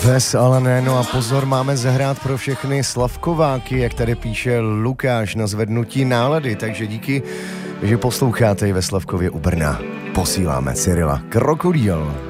Bez ale ne, no a pozor, máme zahrát pro všechny Slavkováky, jak tady píše Lukáš na zvednutí nálady, takže díky, že posloucháte i ve Slavkově u Brna. Posíláme Cyrila Krokodýl.